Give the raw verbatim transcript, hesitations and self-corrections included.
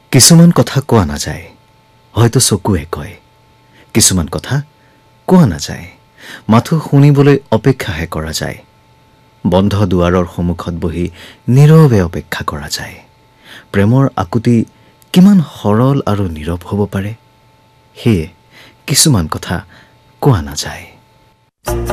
কিছুমান কথা কোৱা নাযায়, হয়তো চকুৱে কয়। কিছুমান কথা কোৱা নাযায়, মাথো শুনিবলৈ অপেক্ষাহে কৰা যায়। বন্ধ দুৱাৰৰ সন্মুখত বহি নীৰৱে অপেক্ষা কৰা যায়। প্ৰেমৰ আকুতি কিমান সৰল আৰু নীৰৱ হ'ব পাৰে, সেয়ে কিছুমান কথা কোৱা নাযায়।